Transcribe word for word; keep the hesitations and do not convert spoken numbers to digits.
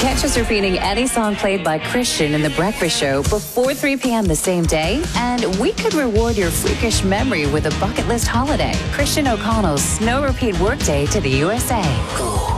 Catch us repeating any song played by Christian in The Breakfast Show before three p.m. the same day, and we could reward your freakish memory with a bucket list holiday. Christian O'Connell's Snow Repeat Workday to the U S A.